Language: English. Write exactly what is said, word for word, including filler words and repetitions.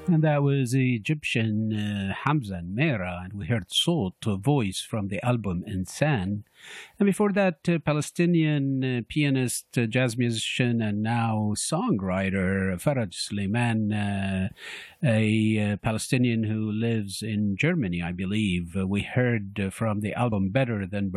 And that was Egyptian uh, Hamza Mera, and we heard Salt, a voice from the album Insan. And before that, uh, Palestinian uh, pianist, uh, jazz musician, and now songwriter Faraj Suleiman, uh, a uh, Palestinian who lives in Germany, I believe. Uh, we heard uh, from the album Better Than